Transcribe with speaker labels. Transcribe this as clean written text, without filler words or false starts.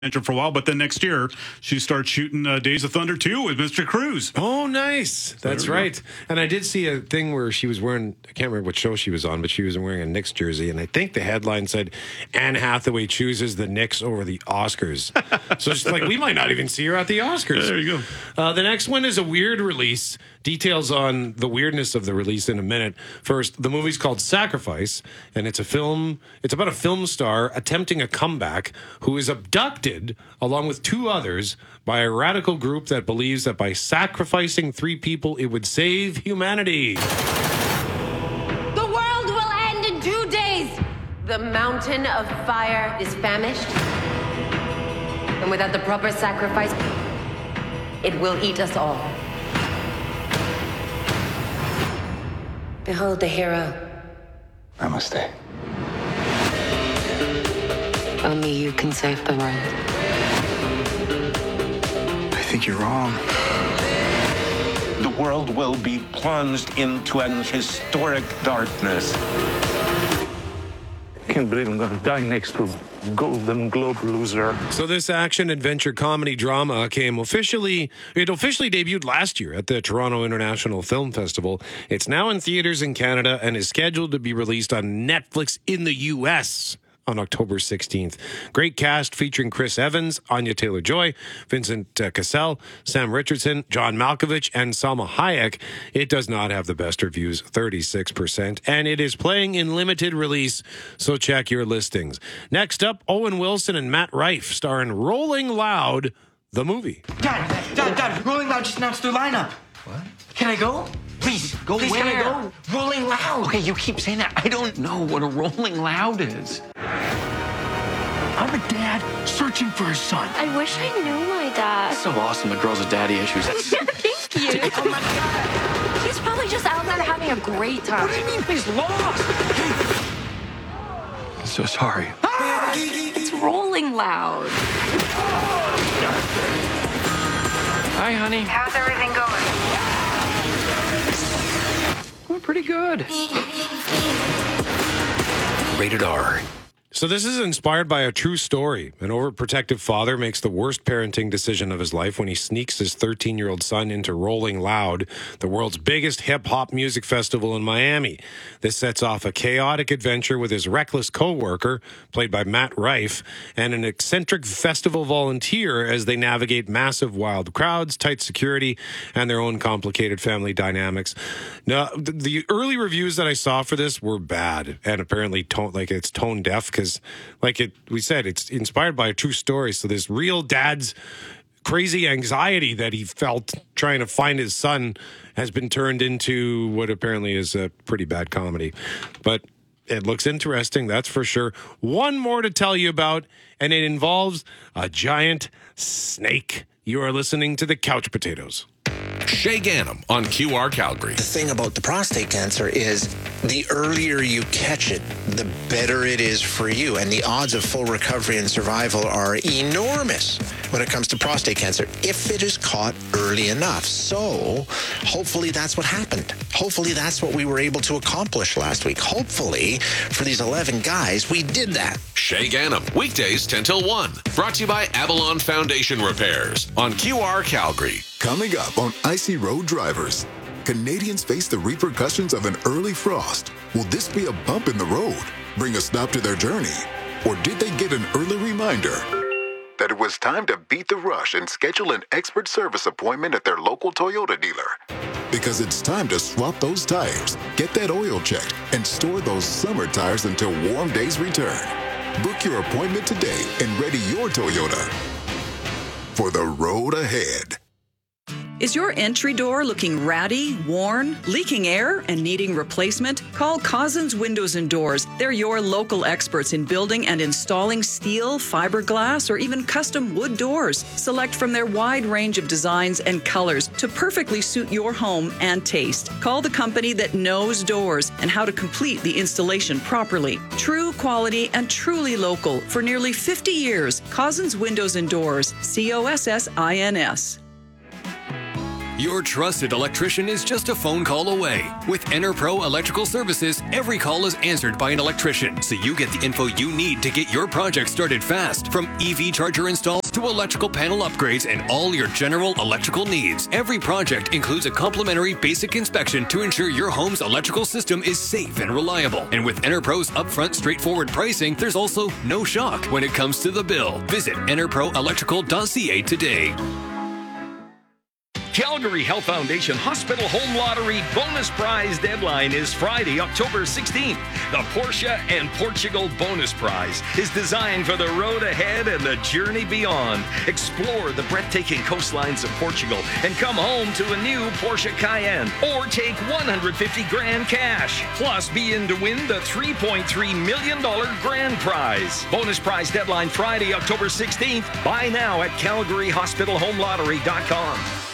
Speaker 1: for a while, but then next year she starts shooting Days of Thunder 2 with Mr. Cruz.
Speaker 2: Oh, nice. That's right. And I did see a thing where she was wearing, I can't remember what show she was on, but she was wearing a Knicks jersey. And I think the headline said, Anne Hathaway chooses the Knicks over the Oscars. So it's like, we might not even see her at the Oscars.
Speaker 1: There you go.
Speaker 2: The next one is a weird release. Details on the weirdness of the release in a minute. First, the movie's called Sacrifice, and it's a film. It's about a film star attempting a comeback who is abducted along with two others by a radical group that believes that by sacrificing 3 people, it would save humanity.
Speaker 3: The world will end in 2 days. The mountain of fire is famished, and without the proper sacrifice, it will eat us all. Behold the hero.
Speaker 4: Namaste.
Speaker 3: Only you can save the world.
Speaker 4: I think you're wrong.
Speaker 5: The world will be plunged into an historic darkness.
Speaker 6: I can't believe I'm going to die next to a Golden Globe loser.
Speaker 2: So this action-adventure comedy drama it officially debuted last year at the Toronto International Film Festival. It's now in theaters in Canada and is scheduled to be released on Netflix in the U.S. on October 16th. Great cast featuring Chris Evans, Anya Taylor-Joy, Vincent Cassel, Sam Richardson, John Malkovich, and Salma Hayek. It does not have the best reviews, 36%, and it is playing in limited release, so check your listings. Next up, Owen Wilson and Matt Rife star in Rolling Loud, the movie.
Speaker 7: Dad, Rolling Loud just announced their lineup.
Speaker 4: What?
Speaker 7: Can I go? Please,
Speaker 4: Go
Speaker 7: please,
Speaker 4: where?
Speaker 7: Can I go? Rolling Loud.
Speaker 4: Okay, you keep saying that. I don't know what a Rolling Loud is. I'm a dad searching for his son.
Speaker 8: I wish I knew my dad.
Speaker 4: So awesome, the girls with daddy issues.
Speaker 8: Thank you.
Speaker 4: Oh my God.
Speaker 8: He's probably just out there having a great time.
Speaker 4: What do you mean he's lost? I'm so sorry.
Speaker 8: It's Rolling Loud.
Speaker 4: Hi, honey.
Speaker 3: How's everything going?
Speaker 4: We're pretty good. Rated R.
Speaker 2: So this is inspired by a true story. An overprotective father makes the worst parenting decision of his life when he sneaks his 13-year-old son into Rolling Loud, the world's biggest hip-hop music festival in Miami. This sets off a chaotic adventure with his reckless co-worker, played by Matt Rife, and an eccentric festival volunteer as they navigate massive wild crowds, tight security, and their own complicated family dynamics. Now, the early reviews that I saw for this were bad, and apparently it's tone deaf, because we said, it's inspired by a true story. So this real dad's crazy anxiety that he felt trying to find his son has been turned into what apparently is a pretty bad comedy. But it looks interesting, that's for sure. One more to tell you about, and it involves a giant snake. You are listening to the Couch Potatoes.
Speaker 9: Shay Ganem on QR Calgary.
Speaker 10: The thing about the prostate cancer is the earlier you catch it, the better it is for you. And the odds of full recovery and survival are enormous when it comes to prostate cancer if it is caught early enough. So hopefully that's what happened. Hopefully that's what we were able to accomplish last week. Hopefully for these 11 guys, we did that.
Speaker 9: Shay Ganem, weekdays 10 till 1. Brought to you by Avalon Foundation Repairs on QR Calgary.
Speaker 11: Coming up on Icy Road Drivers, Canadians face the repercussions of an early frost. Will this be a bump in the road, bring a stop to their journey? Or did they get an early reminder that it was time to beat the rush and schedule an expert service appointment at their local Toyota dealer? Because it's time to swap those tires, get that oil checked, and store those summer tires until warm days return. Book your appointment today and ready your Toyota for the road ahead.
Speaker 12: Is your entry door looking ratty, worn, leaking air, and needing replacement? Call Cousins Windows and Doors. They're your local experts in building and installing steel, fiberglass, or even custom wood doors. Select from their wide range of designs and colors to perfectly suit your home and taste. Call the company that knows doors and how to complete the installation properly. True quality and truly local for nearly 50 years. Cousins Windows and Doors. COSSINS.
Speaker 13: Your trusted electrician is just a phone call away. With EnerPro Electrical Services, every call is answered by an electrician, so you get the info you need to get your project started fast. From EV charger installs to electrical panel upgrades and all your general electrical needs. Every project includes a complimentary basic inspection to ensure your home's electrical system is safe and reliable. And with EnerPro's upfront straightforward pricing, there's also no shock when it comes to the bill. Visit enerproelectrical.ca today.
Speaker 14: Calgary Health Foundation Hospital Home Lottery bonus prize deadline is Friday, October 16th. The Porsche and Portugal bonus prize is designed for the road ahead and the journey beyond. Explore the breathtaking coastlines of Portugal and come home to a new Porsche Cayenne, or take $150,000 cash. Plus, be in to win the $3.3 million grand prize. Bonus prize deadline Friday, October 16th. Buy now at CalgaryHospitalHomeLottery.com.